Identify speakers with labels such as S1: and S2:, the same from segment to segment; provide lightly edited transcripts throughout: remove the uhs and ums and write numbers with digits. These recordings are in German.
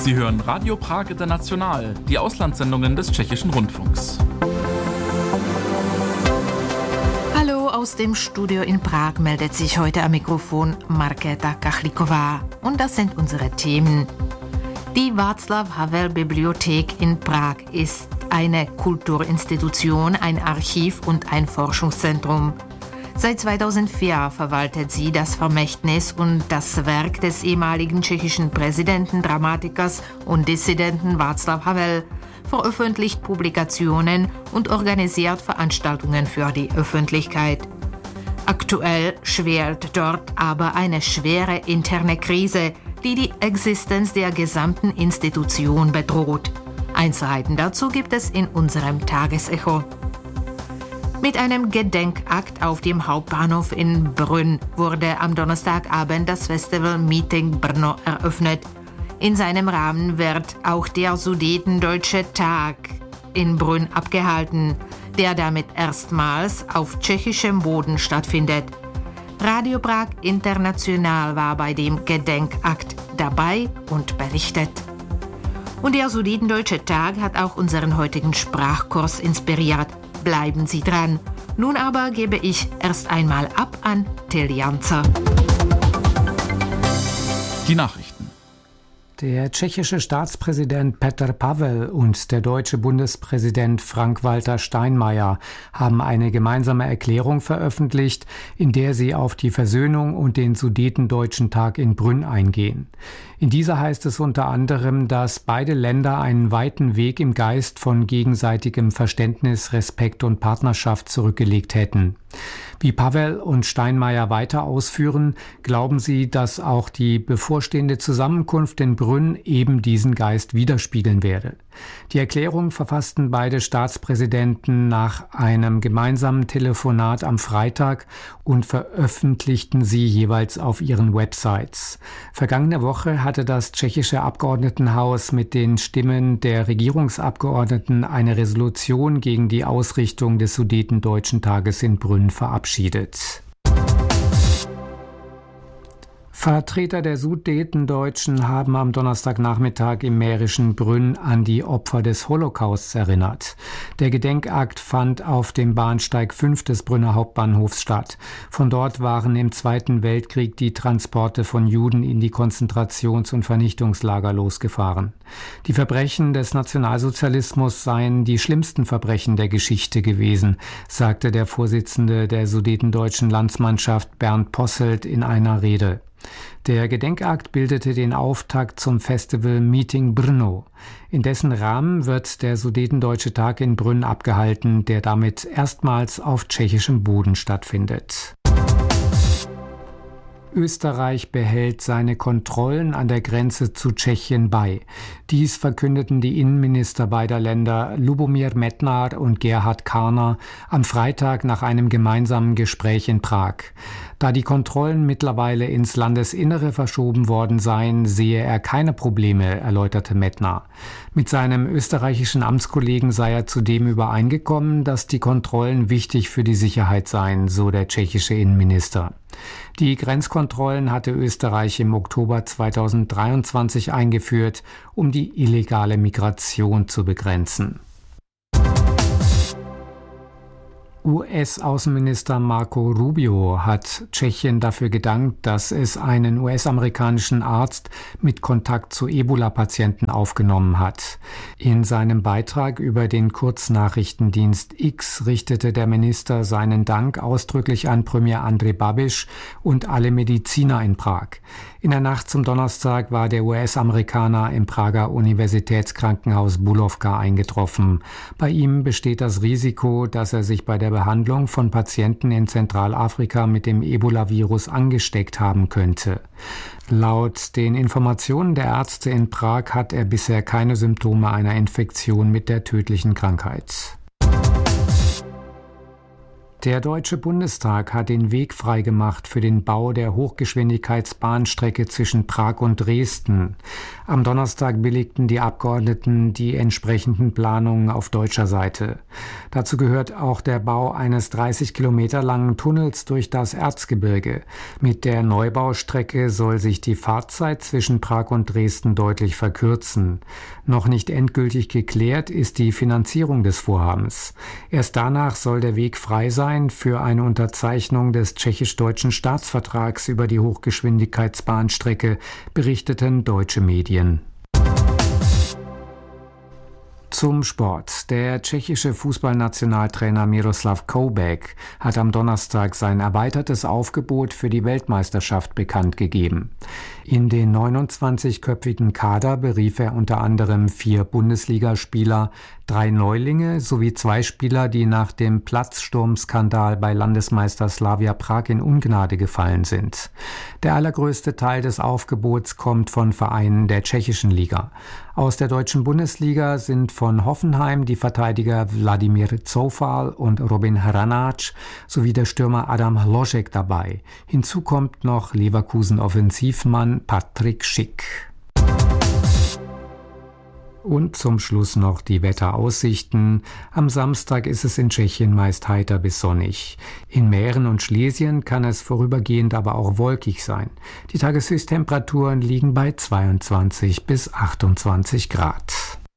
S1: Sie hören Radio Prag International, die Auslandssendungen des Tschechischen Rundfunks.
S2: Hallo, aus dem Studio in Prag meldet sich heute am Mikrofon Markéta Kachlíková. Und das sind unsere Themen. Die Václav-Havel-Bibliothek in Prag ist eine Kulturinstitution, ein Archiv und ein Forschungszentrum. Seit 2004 verwaltet sie das Vermächtnis und das Werk des ehemaligen tschechischen Präsidenten, Dramatikers und Dissidenten Václav Havel, veröffentlicht Publikationen und organisiert Veranstaltungen für die Öffentlichkeit. Aktuell schwelt dort aber eine schwere interne Krise, die die Existenz der gesamten Institution bedroht. Einzelheiten dazu gibt es in unserem Tagesecho. Mit einem Gedenkakt auf dem Hauptbahnhof in Brünn wurde am Donnerstagabend das Festival Meeting Brno eröffnet. In seinem Rahmen wird auch der Sudetendeutsche Tag in Brünn abgehalten, der damit erstmals auf tschechischem Boden stattfindet. Radio Prag International war bei dem Gedenkakt dabei und berichtet. Und der Sudetendeutsche Tag hat auch unseren heutigen Sprachkurs inspiriert. Bleiben Sie dran. Nun aber gebe ich erst einmal ab an Till Janzer.
S1: Die Nachrichten.
S3: Der tschechische Staatspräsident Petr Pavel und der deutsche Bundespräsident Frank-Walter Steinmeier haben eine gemeinsame Erklärung veröffentlicht, in der sie auf die Versöhnung und den Sudetendeutschen Tag in Brünn eingehen. In dieser heißt es unter anderem, dass beide Länder einen weiten Weg im Geist von gegenseitigem Verständnis, Respekt und Partnerschaft zurückgelegt hätten. Wie Pavel und Steinmeier weiter ausführen, glauben sie, dass auch die bevorstehende Zusammenkunft in Brünn eben diesen Geist widerspiegeln werde. Die Erklärung verfassten beide Staatspräsidenten nach einem gemeinsamen Telefonat am Freitag und veröffentlichten sie jeweils auf ihren Websites. Vergangene Woche hatte das tschechische Abgeordnetenhaus mit den Stimmen der Regierungsabgeordneten eine Resolution gegen die Ausrichtung des Sudetendeutschen Tages in Brünn verabschiedet. Vertreter der Sudetendeutschen haben am Donnerstagnachmittag im mährischen Brünn an die Opfer des Holocausts erinnert. Der Gedenkakt fand auf dem Bahnsteig 5 des Brünner Hauptbahnhofs statt. Von dort waren im Zweiten Weltkrieg die Transporte von Juden in die Konzentrations- und Vernichtungslager losgefahren. Die Verbrechen des Nationalsozialismus seien die schlimmsten Verbrechen der Geschichte gewesen, sagte der Vorsitzende der Sudetendeutschen Landsmannschaft Bernd Posselt in einer Rede. Der Gedenkakt bildete den Auftakt zum Festival Meeting Brno. In dessen Rahmen wird der Sudetendeutsche Tag in Brünn abgehalten, der damit erstmals auf tschechischem Boden stattfindet. Österreich behält seine Kontrollen an der Grenze zu Tschechien bei. Dies verkündeten die Innenminister beider Länder Lubomír Metnar und Gerhard Karner am Freitag nach einem gemeinsamen Gespräch in Prag. Da die Kontrollen mittlerweile ins Landesinnere verschoben worden seien, sehe er keine Probleme, erläuterte Metnar. Mit seinem österreichischen Amtskollegen sei er zudem übereingekommen, dass die Kontrollen wichtig für die Sicherheit seien, so der tschechische Innenminister. Die Grenzkontrollen hatte Österreich im Oktober 2023 eingeführt, um die illegale Migration zu begrenzen. US-Außenminister Marco Rubio hat Tschechien dafür gedankt, dass es einen US-amerikanischen Arzt mit Kontakt zu Ebola-Patienten aufgenommen hat. In seinem Beitrag über den Kurznachrichtendienst X richtete der Minister seinen Dank ausdrücklich an Premier Andrej Babiš und alle Mediziner in Prag. In der Nacht zum Donnerstag war der US-Amerikaner im Prager Universitätskrankenhaus Bulovka eingetroffen. Bei ihm besteht das Risiko, dass er sich bei der Behandlung von Patienten in Zentralafrika mit dem Ebola-Virus angesteckt haben könnte. Laut den Informationen der Ärzte in Prag hat er bisher keine Symptome einer Infektion mit der tödlichen Krankheit. Der Deutsche Bundestag hat den Weg freigemacht für den Bau der Hochgeschwindigkeitsbahnstrecke zwischen Prag und Dresden. Am Donnerstag billigten die Abgeordneten die entsprechenden Planungen auf deutscher Seite. Dazu gehört auch der Bau eines 30 Kilometer langen Tunnels durch das Erzgebirge. Mit der Neubaustrecke soll sich die Fahrzeit zwischen Prag und Dresden deutlich verkürzen. Noch nicht endgültig geklärt ist die Finanzierung des Vorhabens. Erst danach soll der Weg frei sein für eine Unterzeichnung des tschechisch-deutschen Staatsvertrags über die Hochgeschwindigkeitsbahnstrecke, berichteten deutsche Medien. Zum Sport. Der tschechische Fußballnationaltrainer Miroslav Koubek hat am Donnerstag sein erweitertes Aufgebot für die Weltmeisterschaft bekannt gegeben. In den 29-köpfigen Kader berief er unter anderem 4 Bundesligaspieler, 3 Neulinge sowie 2 Spieler, die nach dem Platzsturmskandal bei Landesmeister Slavia Prag in Ungnade gefallen sind. Der allergrößte Teil des Aufgebots kommt von Vereinen der tschechischen Liga. Aus der deutschen Bundesliga sind von Hoffenheim die Verteidiger Vladimir Zoufal und Robin Hranáč sowie der Stürmer Adam Hložek dabei. Hinzu kommt noch Leverkusen-Offensivmann Patrik Schick. Und zum Schluss noch die Wetteraussichten. Am Samstag ist es in Tschechien meist heiter bis sonnig. In Mähren und Schlesien kann es vorübergehend aber auch wolkig sein. Die Tageshöchsttemperaturen liegen bei 22 bis 28 Grad.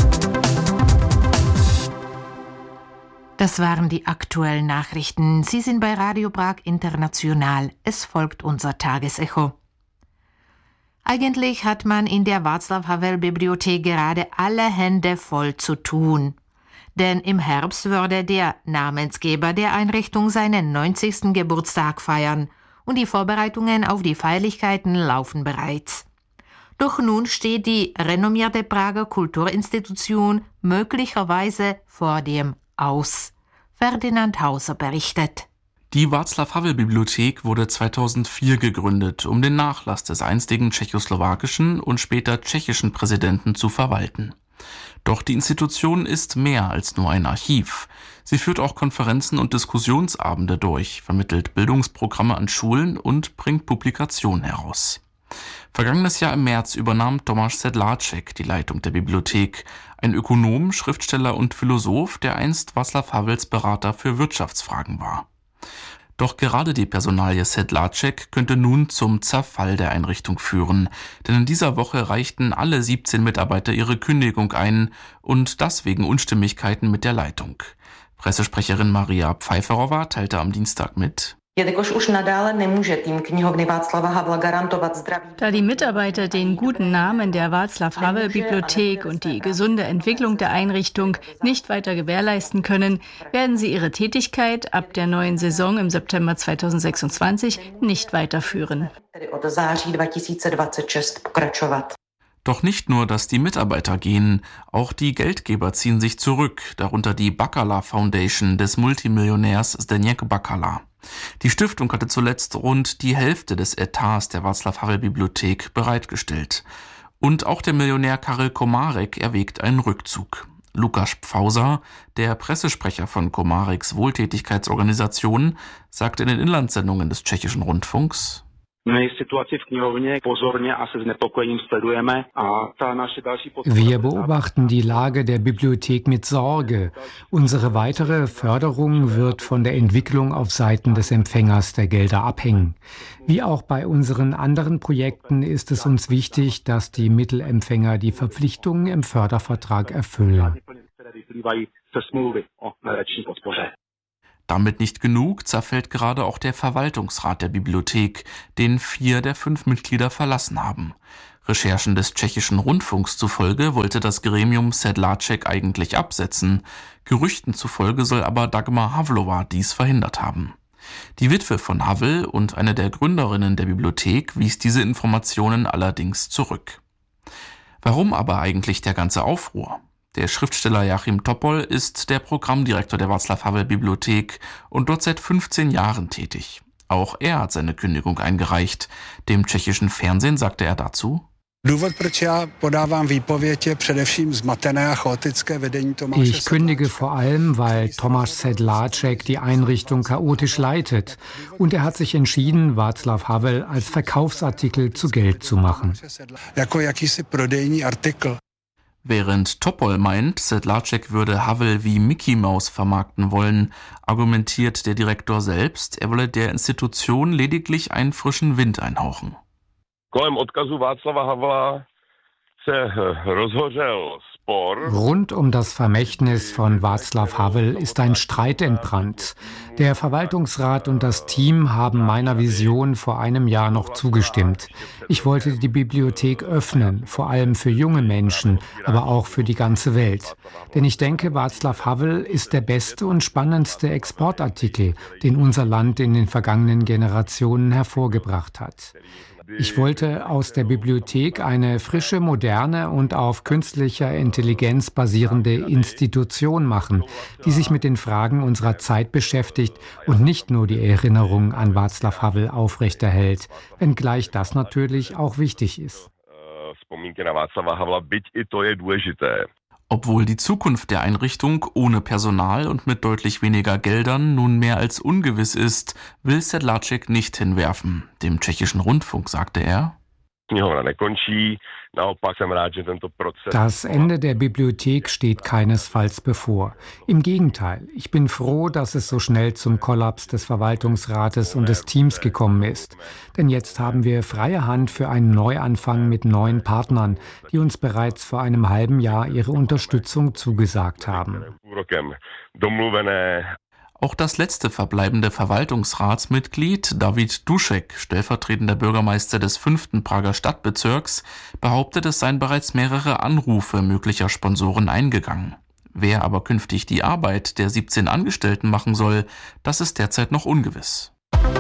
S2: Das waren die aktuellen Nachrichten. Sie sind bei Radio Prag International. Es folgt unser Tagesecho. Eigentlich hat man in der Václav-Havel-Bibliothek gerade alle Hände voll zu tun. Denn im Herbst würde der Namensgeber der Einrichtung seinen 90. Geburtstag feiern und die Vorbereitungen auf die Feierlichkeiten laufen bereits. Doch nun steht die renommierte Prager Kulturinstitution möglicherweise vor dem Aus. Ferdinand Hauser berichtet.
S1: Die Václav-Havel-Bibliothek wurde 2004 gegründet, um den Nachlass des einstigen tschechoslowakischen und später tschechischen Präsidenten zu verwalten. Doch die Institution ist mehr als nur ein Archiv. Sie führt auch Konferenzen und Diskussionsabende durch, vermittelt Bildungsprogramme an Schulen und bringt Publikationen heraus. Vergangenes Jahr im März übernahm Tomáš Sedláček die Leitung der Bibliothek, ein Ökonom, Schriftsteller und Philosoph, der einst Václav Havels Berater für Wirtschaftsfragen war. Doch gerade die Personalie Sedláček könnte nun zum Zerfall der Einrichtung führen, denn in dieser Woche reichten alle 17 Mitarbeiter ihre Kündigung ein und das wegen Unstimmigkeiten mit der Leitung. Pressesprecherin Maria Pfeifferova teilte am Dienstag mit:
S4: Da die Mitarbeiter den guten Namen der Václav-Havel-Bibliothek und die gesunde Entwicklung der Einrichtung nicht weiter gewährleisten können, werden sie ihre Tätigkeit ab der neuen Saison im September 2026 nicht weiterführen.
S1: Doch nicht nur, dass die Mitarbeiter gehen, auch die Geldgeber ziehen sich zurück, darunter die Bakala Foundation des Multimillionärs Zdeněk Bakala. Die Stiftung hatte zuletzt rund die Hälfte des Etats der Václav-Havel-Bibliothek bereitgestellt. Und auch der Millionär Karel Komárek erwägt einen Rückzug. Lukáš Pfauzer, der Pressesprecher von Komáreks Wohltätigkeitsorganisation, sagte in den Inlandssendungen des tschechischen Rundfunks:
S3: Wir beobachten die Lage der Bibliothek mit Sorge. Unsere weitere Förderung wird von der Entwicklung auf Seiten des Empfängers der Gelder abhängen. Wie auch bei unseren anderen Projekten ist es uns wichtig, dass die Mittelempfänger die Verpflichtungen im Fördervertrag erfüllen.
S1: Damit nicht genug, zerfällt gerade auch der Verwaltungsrat der Bibliothek, den 4 der 5 Mitglieder verlassen haben. Recherchen des tschechischen Rundfunks zufolge wollte das Gremium Sedláček eigentlich absetzen. Gerüchten zufolge soll aber Dagmar Havlová dies verhindert haben. Die Witwe von Havel und eine der Gründerinnen der Bibliothek wies diese Informationen allerdings zurück. Warum aber eigentlich der ganze Aufruhr? Der Schriftsteller Joachim Topol ist der Programmdirektor der Václav-Havel-Bibliothek und dort seit 15 Jahren tätig. Auch er hat seine Kündigung eingereicht. Dem tschechischen Fernsehen sagte er dazu:
S3: Ich kündige vor allem, weil Tomáš Sedláček die Einrichtung chaotisch leitet. Und er hat sich entschieden, Václav Havel als Verkaufsartikel zu Geld zu machen.
S1: Während Topol meint, Sedláček würde Havel wie Mickey Mouse vermarkten wollen, argumentiert der Direktor selbst, er wolle der Institution lediglich einen frischen Wind einhauchen.
S3: Rund um das Vermächtnis von Václav Havel ist ein Streit entbrannt. Der Verwaltungsrat und das Team haben meiner Vision vor einem Jahr noch zugestimmt. Ich wollte die Bibliothek öffnen, vor allem für junge Menschen, aber auch für die ganze Welt. Denn ich denke, Václav Havel ist der beste und spannendste Exportartikel, den unser Land in den vergangenen Generationen hervorgebracht hat. Ich wollte aus der Bibliothek eine frische, moderne und auf künstlicher Intelligenz basierende Institution machen, die sich mit den Fragen unserer Zeit beschäftigt und nicht nur die Erinnerung an Václav Havel aufrechterhält, wenngleich das natürlich auch wichtig ist.
S1: Obwohl die Zukunft der Einrichtung ohne Personal und mit deutlich weniger Geldern nun mehr als ungewiss ist, will Sedláček nicht hinwerfen. Dem tschechischen Rundfunk sagte er:
S3: Das Ende der Bibliothek steht keinesfalls bevor. Im Gegenteil, ich bin froh, dass es so schnell zum Kollaps des Verwaltungsrates und des Teams gekommen ist. Denn jetzt haben wir freie Hand für einen Neuanfang mit neuen Partnern, die uns bereits vor einem halben Jahr ihre Unterstützung zugesagt haben.
S1: Auch das letzte verbleibende Verwaltungsratsmitglied, David Dušek, stellvertretender Bürgermeister des 5. Prager Stadtbezirks, behauptet, es seien bereits mehrere Anrufe möglicher Sponsoren eingegangen. Wer aber künftig die Arbeit der 17 Angestellten machen soll, das ist derzeit noch ungewiss.